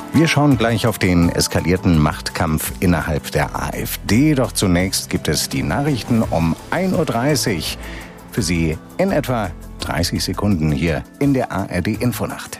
Wir schauen gleich auf den eskalierten Machtkampf innerhalb der AfD. Doch zunächst gibt es die Nachrichten um 1.30 Uhr. Für Sie in etwa 30 Sekunden hier in der ARD Infonacht.